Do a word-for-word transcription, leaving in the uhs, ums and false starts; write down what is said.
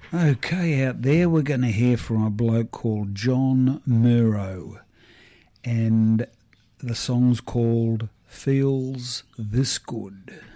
Okay, out there we're going to hear from a bloke called John Murrow, and the song's called Feels This Good.